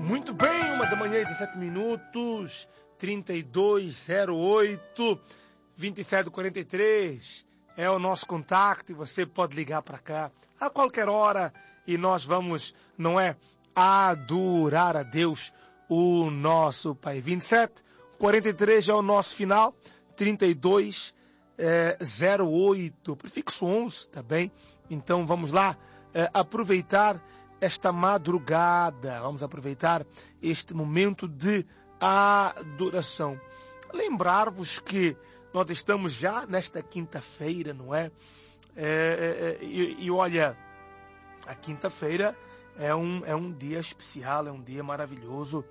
Muito bem, 1h, 17 minutos, 3208 2743 é o nosso contacto e você pode ligar para cá a qualquer hora e nós vamos, não é, adorar a Deus, o nosso Pai. 2743 é o nosso final, 3208, prefixo 11, tá bem? Então vamos lá aproveitar esta madrugada, vamos aproveitar este momento de adoração. Lembrar-vos que nós estamos já nesta quinta-feira, não é? E olha, a quinta-feira é um dia especial, é um dia maravilhoso.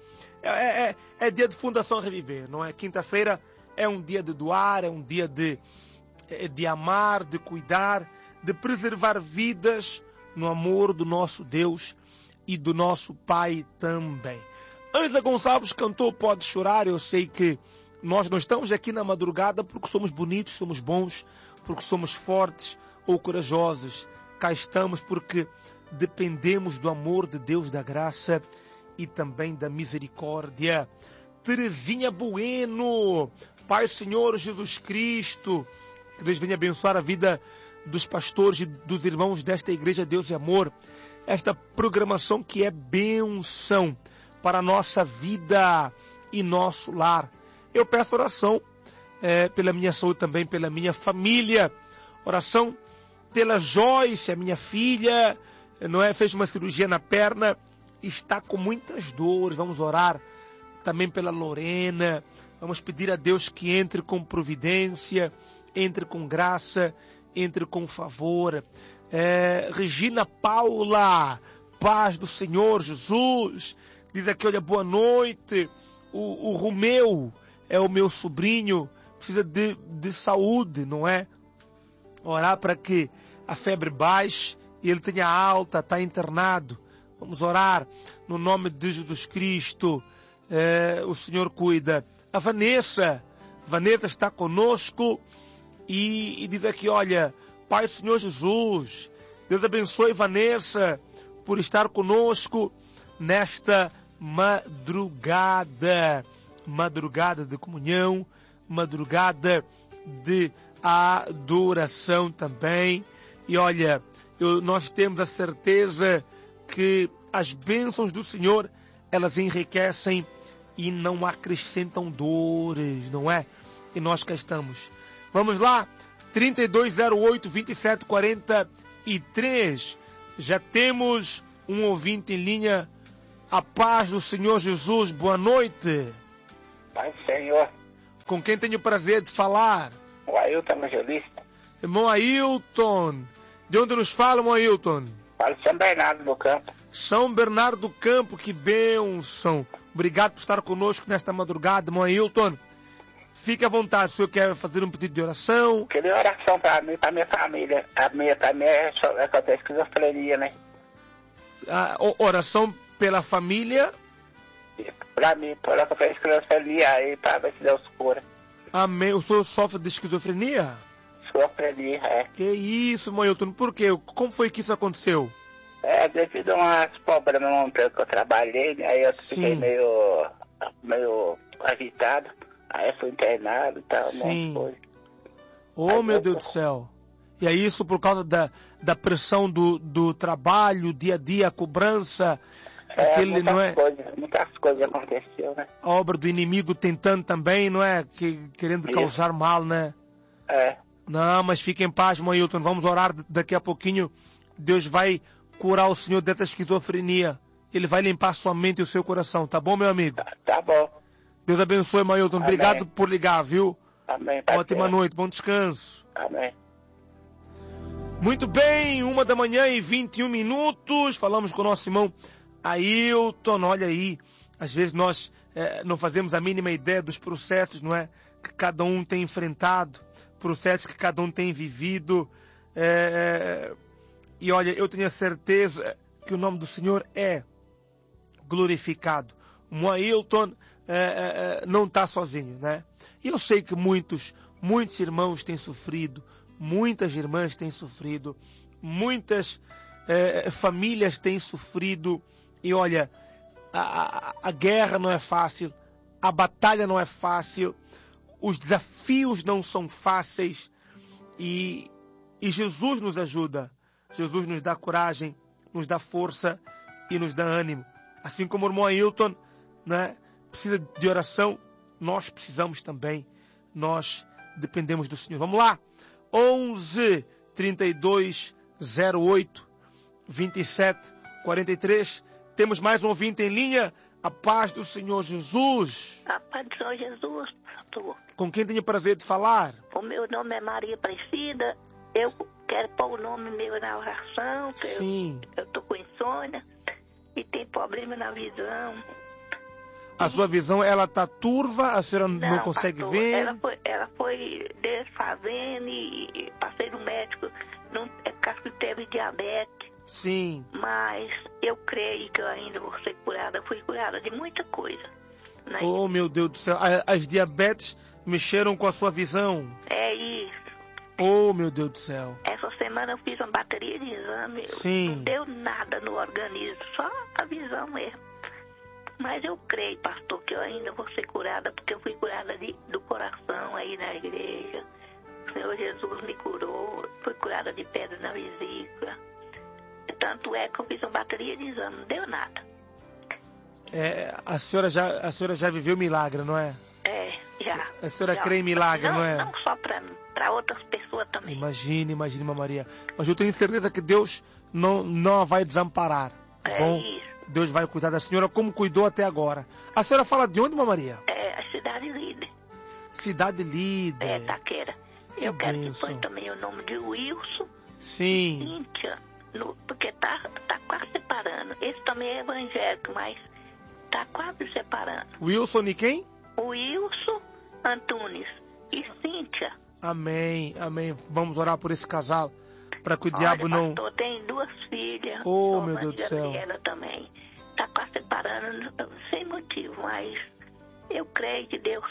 É dia de Fundação Reviver, não é? Quinta-feira é um dia de doar, é um dia de amar, de cuidar, de preservar vidas no amor do nosso Deus e do nosso Pai também. Ângela Gonçalves cantou Pode Chorar. Eu sei que nós não estamos aqui na madrugada porque somos bonitos, somos bons, porque somos fortes ou corajosos. Cá estamos porque dependemos do amor de Deus, da graça e também da misericórdia. Terezinha Bueno, Pai Senhor Jesus Cristo, que Deus venha abençoar a vida dos pastores e dos irmãos desta Igreja Deus e Amor, esta programação que é bênção para a nossa vida e nosso lar. Eu peço oração pela minha saúde também, pela minha família, oração pela Joyce, a minha filha, não é? Fez uma cirurgia na perna, está com muitas dores. Vamos orar também pela Lorena, vamos pedir a Deus que entre com providência, entre com graça, entre com favor. Regina Paula, paz do Senhor Jesus, diz aqui, olha, boa noite, o Romeu é o meu sobrinho, precisa de saúde, não é? Orar para que a febre baixe e ele tenha alta, está internado. Vamos orar no nome de Jesus Cristo. O Senhor cuida. A Vanessa está conosco e diz aqui, olha, Pai do Senhor Jesus, Deus abençoe Vanessa por estar conosco nesta madrugada de comunhão, madrugada de adoração também. E olha, nós temos a certeza que as bênçãos do Senhor, elas enriquecem e não acrescentam dores, não é? E nós cá estamos. Vamos lá, 3208 2743. Já temos um ouvinte em linha. A paz do Senhor Jesus, boa noite. Pai do Senhor. Com quem tenho o prazer de falar? O Ailton Evangelista. Irmão Ailton. De onde nos fala, irmão Ailton? Falo de São Bernardo do Campo. São Bernardo do Campo, que bênção. Obrigado por estar conosco nesta madrugada, irmão Ailton. Fique à vontade, se o senhor quer fazer um pedido de oração. Queria oração para mim, para minha família. A minha também acontece esquizofrenia, né? Oração pela família. Para mim, por acontece esquizofrenia aí, para ver se Deus cura. Amém. O senhor sofre de esquizofrenia? Esquizofrenia, é. Que isso, irmão Ailton? Por quê? Como foi que isso aconteceu? Devido a umas problemas no emprego que eu trabalhei, né? Aí eu fiquei meio agitado. Aí eu fui internado e tal, um monte de coisa. Oh, meu Deus do céu. E é isso por causa da pressão do trabalho, dia a dia, a cobrança. Muitas coisas aconteceram, né? A obra do inimigo tentando também, não é? Querendo causar mal, né? Não, mas fique em paz, irmão Ailton. Vamos orar daqui a pouquinho. Deus vai curar o senhor dessa esquizofrenia. Ele vai limpar sua mente e o seu coração, tá bom, meu amigo? Tá bom. Deus abençoe, irmão Ailton. Obrigado por ligar, viu? Amém. Ótima noite, bom descanso. Amém. Muito bem, 1h21. Falamos com o nosso irmão Ailton. Olha aí, às vezes nós não fazemos a mínima ideia dos processos, não é? Que cada um tem enfrentado, processos que cada um tem vivido. E olha, eu tenho a certeza que o nome do Senhor é glorificado. O Ailton não está sozinho, né? E eu sei que muitos irmãos têm sofrido, muitas irmãs têm sofrido, muitas famílias têm sofrido. E olha, a guerra não é fácil, a batalha não é fácil, os desafios não são fáceis e Jesus nos ajuda. Jesus nos dá coragem, nos dá força e nos dá ânimo. Assim como o irmão Ailton, né, precisa de oração, nós precisamos também. Nós dependemos do Senhor. Vamos lá. 11 32 08 27 43. Temos mais um ouvinte em linha. A paz do Senhor Jesus. A paz do Senhor Jesus, pastor. Com quem tenho o prazer de falar? O meu nome é Maria Aparecida. Eu quero pôr o nome meu na oração. Sim. Eu tô com insônia e tem problema na visão. A sua visão, ela tá turva? A senhora não consegue pastor, ver? Ela foi desfazendo e passei no médico. É por causa que teve diabetes. Sim. Mas eu creio que eu ainda vou ser curada. Fui curada de muita coisa. Né? Oh, meu Deus do céu. As diabetes mexeram com a sua visão? É isso. Oh, meu Deus do céu. Essa semana eu fiz uma bateria de exame. Sim. Não deu nada no organismo, só a visão mesmo. Mas eu creio, pastor, que eu ainda vou ser curada, porque eu fui curada do coração aí na igreja. O Senhor Jesus me curou, fui curada de pedra na vesícula. Tanto é que eu fiz uma bateria de exame, não deu nada. A senhora já viveu milagre, não é? Já. A senhora já. crê em milagre, não é? Não só para outras pessoas também. Imagine, Irmã Maria. Mas eu tenho certeza que Deus não a vai desamparar. Bom, isso. Deus vai cuidar da senhora como cuidou até agora. A senhora fala de onde, Irmã Maria? A Cidade Líder. Cidade Líder. Taquera. Eu quero que põe também o nome de Wilson. Sim. Cíntia. Porque tá quase separando. Esse também é evangélico, mas tá quase separando. Wilson e quem? Wilson Antunes e Cíntia. Amém, amém. Vamos orar por esse casal, para que o diabo não... Pastor, tem 2 filhas. Oh, meu Deus do céu. Ela também tá quase separando, sem motivo, mas eu creio que Deus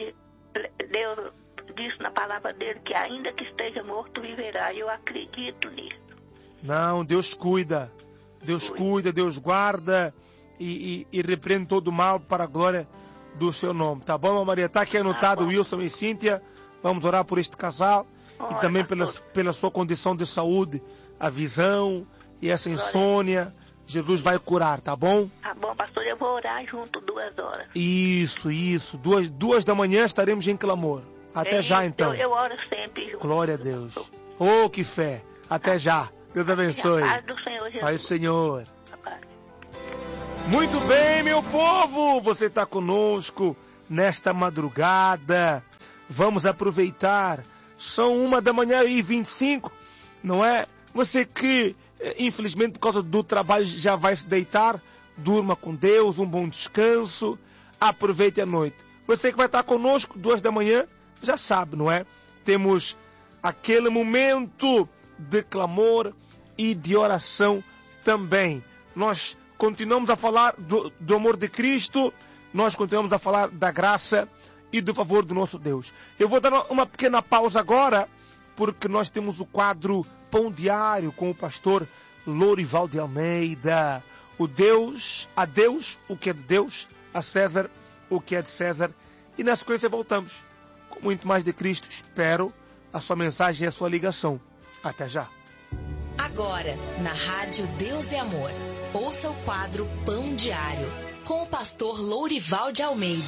disse na palavra dele que ainda que esteja morto, viverá. E eu acredito nisso. Não, Deus cuida. Deus cuida, Deus guarda e repreende todo o mal para a glória do seu nome. Tá bom, Maria? Tá aqui anotado, Wilson e Cíntia. Vamos orar por este casal e também pela sua condição de saúde, a visão e essa insônia. Jesus vai curar, tá bom? Tá bom, pastor, eu vou orar junto 2 horas. Isso. 2 da manhã estaremos em clamor. Até já, então. Eu oro sempre junto. Glória a Deus. Oh, que fé. Até já. Deus abençoe. A paz do Senhor Jesus. Pai do Senhor. Muito bem, meu povo. Você está conosco nesta madrugada. Vamos aproveitar. São 1h25, não é? Você que, infelizmente, por causa do trabalho, já vai se deitar. Durma com Deus, um bom descanso. Aproveite a noite. Você que vai estar conosco 2 da manhã, já sabe, não é? Temos aquele momento de clamor e de oração também. Nós continuamos a falar do amor de Cristo, nós continuamos a falar da graça e do favor do nosso Deus. Eu vou dar uma pequena pausa agora, porque nós temos o quadro Pão Diário com o pastor Lourival de Almeida. A Deus o que é de Deus, a César o que é de César. E na sequência voltamos com muito mais de Cristo. Espero a sua mensagem e a sua ligação. Até já. Agora, na Rádio Deus e Amor, ouça o quadro Pão Diário, com o pastor Lourival de Almeida.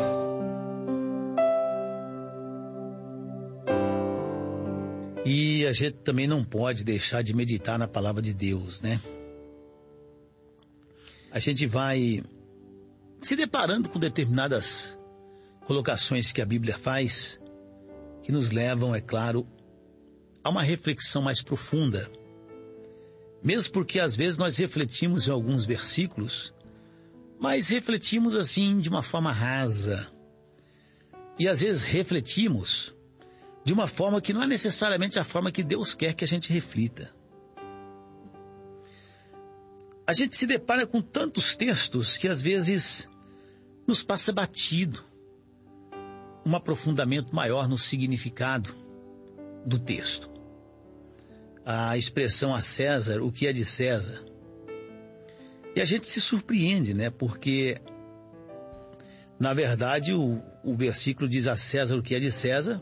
E a gente também não pode deixar de meditar na palavra de Deus, né? A gente vai se deparando com determinadas colocações que a Bíblia faz, que nos levam, é claro, a uma reflexão mais profunda. Mesmo porque às vezes nós refletimos em alguns versículos, mas refletimos assim de uma forma rasa. E às vezes refletimos de uma forma que não é necessariamente a forma que Deus quer que a gente reflita. A gente se depara com tantos textos que às vezes nos passa batido um aprofundamento maior no significado do texto. A expressão a César, o que é de César. E a gente se surpreende, né? Porque, na verdade, o versículo diz a César o que é de César,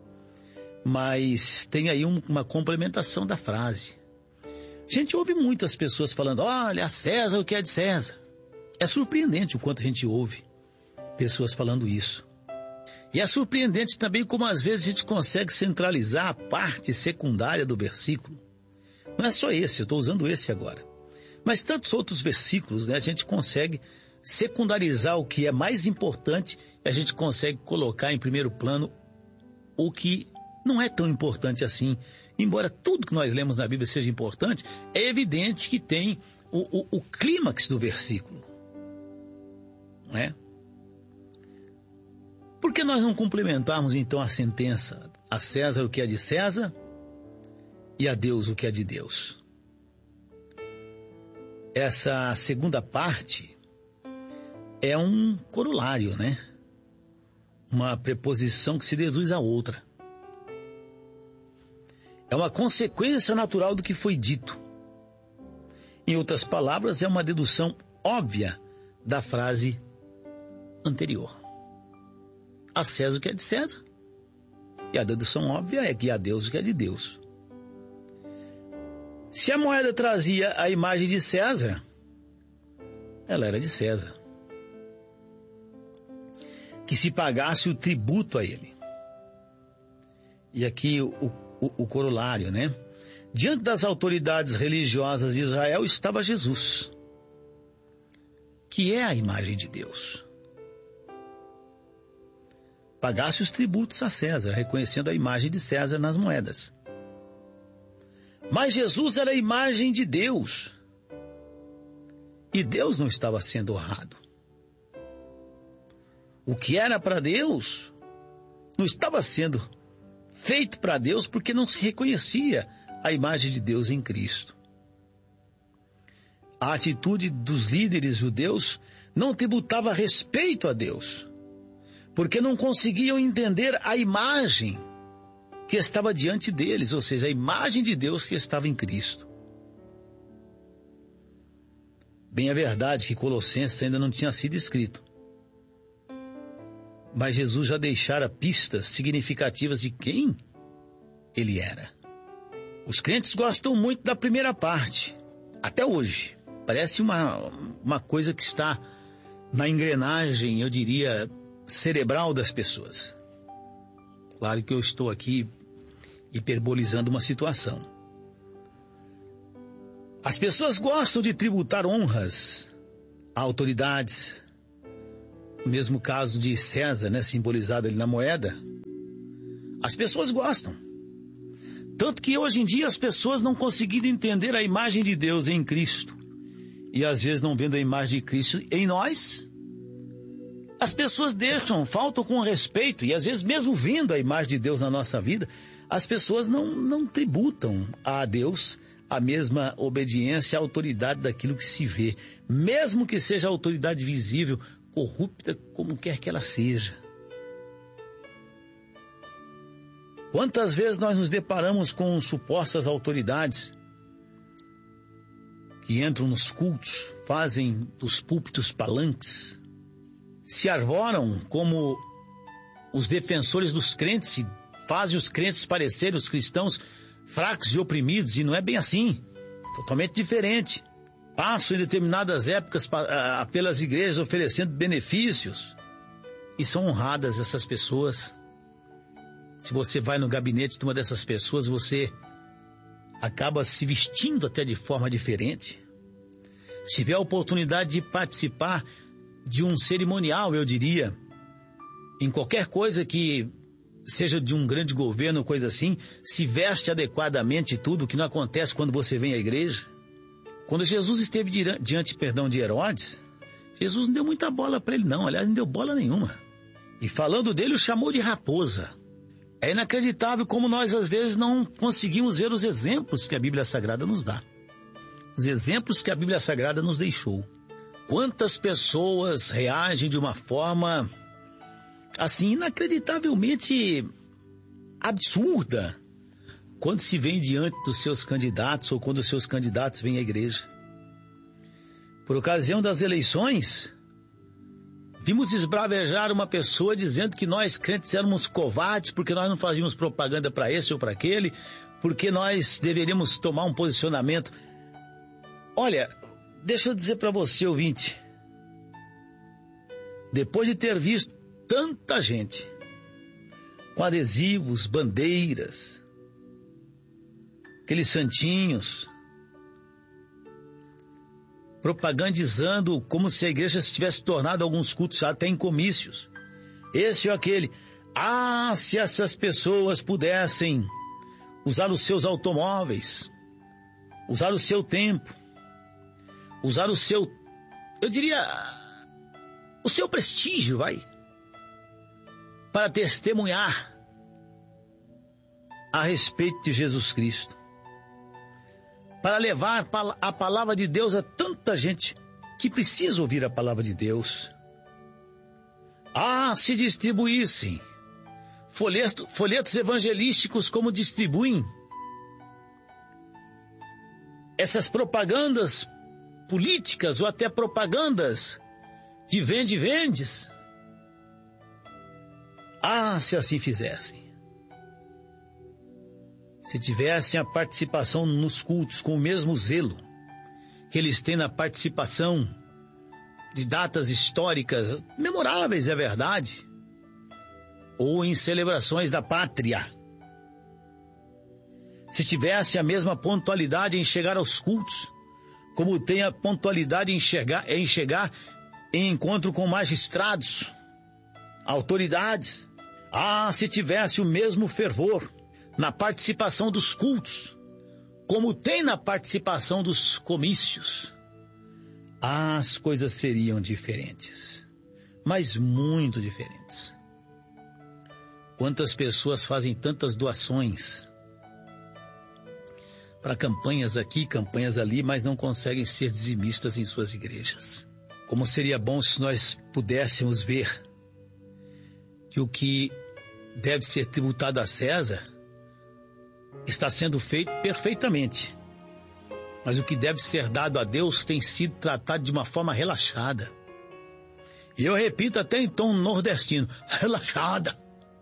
mas tem aí uma complementação da frase. A gente ouve muitas pessoas falando, olha, a César o que é de César. É surpreendente o quanto a gente ouve pessoas falando isso. E é surpreendente também como às vezes a gente consegue centralizar a parte secundária do versículo. Não é só esse, eu estou usando esse agora. Mas tantos outros versículos, né, a gente consegue secundarizar o que é mais importante e a gente consegue colocar em primeiro plano o que não é tão importante assim. Embora tudo que nós lemos na Bíblia seja importante, é evidente que tem o clímax do versículo. Não é? Por que nós não complementarmos então a sentença? A César o que é de César e a Deus o que é de Deus. Essa segunda parte é um corolário, né? Uma preposição que se deduz à outra. É uma consequência natural do que foi dito. Em outras palavras, é uma dedução óbvia da frase anterior. A César o que é de César. E a dedução óbvia é que a Deus o que é de Deus. Se a moeda trazia a imagem de César, ela era de César. Que se pagasse o tributo a ele. E aqui o corolário, né? Diante das autoridades religiosas de Israel estava Jesus, que é a imagem de Deus. Pagasse os tributos a César, reconhecendo a imagem de César nas moedas. Mas Jesus era a imagem de Deus. E Deus não estava sendo honrado. O que era para Deus não estava sendo feito para Deus porque não se reconhecia a imagem de Deus em Cristo. A atitude dos líderes judeus não tributava respeito a Deus, porque não conseguiam entender a imagem que estava diante deles, ou seja, a imagem de Deus que estava em Cristo. Bem é verdade que Colossenses ainda não tinha sido escrito, mas Jesus já deixara pistas significativas de quem ele era. Os crentes gostam muito da primeira parte, até hoje. Parece uma coisa que está na engrenagem, eu diria, cerebral das pessoas. Claro que eu estou aqui hiperbolizando uma situação. As pessoas gostam de tributar honras a autoridades. No mesmo caso de César, né, simbolizado ali na moeda. As pessoas gostam. Tanto que hoje em dia as pessoas não conseguindo entender a imagem de Deus em Cristo. E às vezes não vendo a imagem de Cristo em nós. As pessoas faltam com respeito. E às vezes mesmo vendo a imagem de Deus na nossa vida, as pessoas não tributam a Deus a mesma obediência, a autoridade daquilo que se vê. Mesmo que seja a autoridade visível, corrupta como quer que ela seja. Quantas vezes nós nos deparamos com supostas autoridades que entram nos cultos, fazem dos púlpitos palanques, se arvoram como os defensores dos crentes e fazem os crentes parecerem os cristãos fracos e oprimidos, e não é bem assim, totalmente diferente. Passam em determinadas épocas pelas igrejas oferecendo benefícios e são honradas essas pessoas. Se você vai no gabinete de uma dessas pessoas, você acaba se vestindo até de forma diferente. Se tiver a oportunidade de participar de um cerimonial, eu diria, em qualquer coisa que seja de um grande governo, coisa assim, se veste adequadamente tudo, o que não acontece quando você vem à igreja. Quando Jesus esteve diante de Herodes, Jesus não deu muita bola para ele não, aliás, não deu bola nenhuma. E falando dele, o chamou de raposa. É inacreditável como nós às vezes não conseguimos ver os exemplos que a Bíblia Sagrada nos dá. Os exemplos que a Bíblia Sagrada nos deixou. Quantas pessoas reagem de uma forma, assim, inacreditavelmente absurda quando se vem diante dos seus candidatos ou quando os seus candidatos vêm à igreja. por ocasião das eleições, vimos esbravejar uma pessoa dizendo que nós crentes éramos covardes porque nós não fazíamos propaganda para esse ou para aquele, porque nós deveríamos tomar um posicionamento. Olha, deixa eu dizer para você, ouvinte, depois de ter visto tanta gente com adesivos, bandeiras, aqueles santinhos, propagandizando como se a igreja se tivesse tornado alguns cultos até em comícios, esse ou aquele. Ah, se essas pessoas pudessem usar os seus automóveis, usar o seu tempo, usar o seu, eu diria, o seu prestígio, para testemunhar a respeito de Jesus Cristo, para levar a palavra de Deus a tanta gente que precisa ouvir a palavra de Deus. Ah, se distribuíssem folhetos evangelísticos como distribuem essas propagandas políticas ou até propagandas de vende-vendes. Ah, se assim fizessem. Se tivessem a participação nos cultos com o mesmo zelo que eles têm na participação de datas históricas memoráveis, é verdade, ou em celebrações da pátria. Se tivesse a mesma pontualidade em chegar aos cultos, como tem a pontualidade em chegar em encontro com magistrados, autoridades. Ah, se tivesse o mesmo fervor na participação dos cultos, como tem na participação dos comícios, as coisas seriam diferentes, mas muito diferentes. Quantas pessoas fazem tantas doações para campanhas aqui, campanhas ali, mas não conseguem ser dizimistas em suas igrejas. Como seria bom se nós pudéssemos ver que o que deve ser tributado a César está sendo feito perfeitamente, mas o que deve ser dado a Deus tem sido tratado de uma forma relaxada. E eu repito até em tom nordestino, relaxada.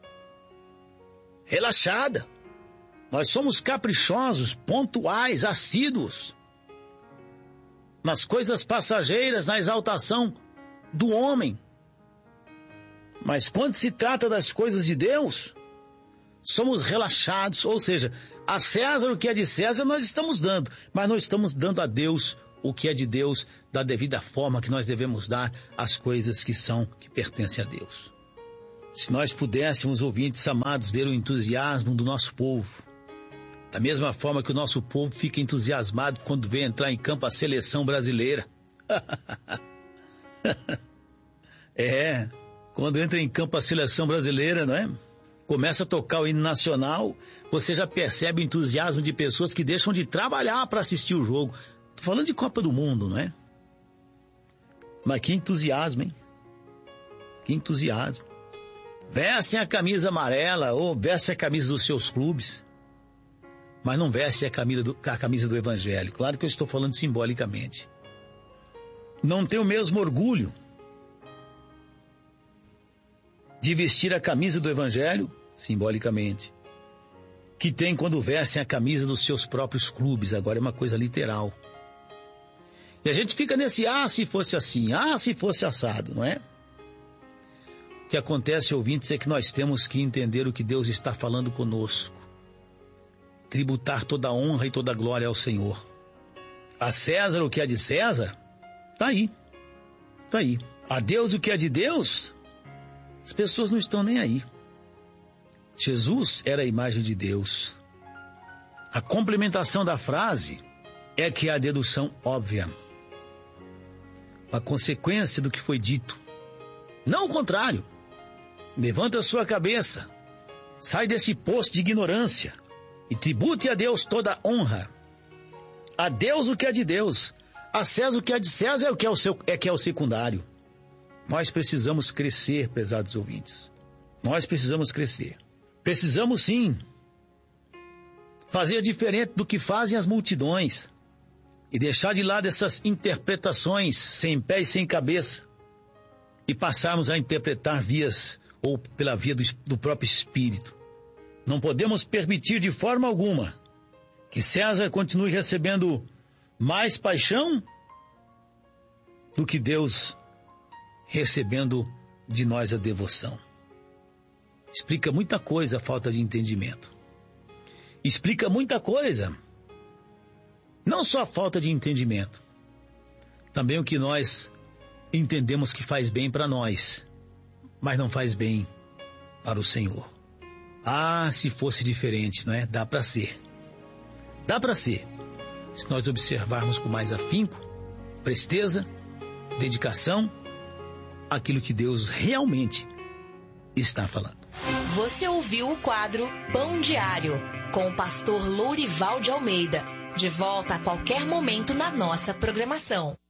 Relaxada. Nós somos caprichosos, pontuais, assíduos nas coisas passageiras, na exaltação do homem. Mas quando se trata das coisas de Deus, somos relaxados, ou seja, a César o que é de César nós estamos dando, mas não estamos dando a Deus o que é de Deus da devida forma que nós devemos dar às coisas que pertencem a Deus. Se nós pudéssemos, ouvintes amados, ver o entusiasmo do nosso povo, da mesma forma que o nosso povo fica entusiasmado quando vê entrar em campo a seleção brasileira. Quando entra em campo a seleção brasileira, não é? Começa a tocar o hino nacional, você já percebe o entusiasmo de pessoas que deixam de trabalhar para assistir o jogo. Tô falando de Copa do Mundo, não é? Mas que entusiasmo, hein? Que entusiasmo. Vestem a camisa amarela ou vestem a camisa dos seus clubes, mas não vestem a camisa do Evangelho. Claro que eu estou falando simbolicamente. Não tem o mesmo orgulho de vestir a camisa do Evangelho, simbolicamente, que tem quando vestem a camisa dos seus próprios clubes. Agora é uma coisa literal. E a gente fica nesse, se fosse assim, se fosse assado, não é? O que acontece, ouvintes, é que nós temos que entender o que Deus está falando conosco. Tributar toda a honra e toda a glória ao Senhor. A César o que é de César, tá aí. A Deus o que é de Deus, as pessoas não estão nem aí. Jesus era a imagem de Deus. A complementação da frase é que é a dedução óbvia, a consequência do que foi dito. Não o contrário. Levanta a sua cabeça, sai desse poço de ignorância e tribute a Deus toda a honra. A Deus o que é de Deus, a César o que é de César é o secundário. Nós precisamos crescer, prezados ouvintes. Nós precisamos crescer. Precisamos sim fazer diferente do que fazem as multidões. e deixar de lado essas interpretações sem pé e sem cabeça e passarmos a interpretar vias ou pela via do próprio Espírito. Não podemos permitir de forma alguma que César continue recebendo mais paixão do que Deus recebendo de nós a devoção. Explica muita coisa a falta de entendimento. Explica muita coisa, não só a falta de entendimento, também o que nós entendemos que faz bem para nós, mas não faz bem para o Senhor. Ah, se fosse diferente, não é? Dá para ser. Dá para ser, se nós observarmos com mais afinco, presteza, dedicação, aquilo que Deus realmente está falando. Você ouviu o quadro Pão Diário, com o pastor Lourival de Almeida. De volta a qualquer momento na nossa programação.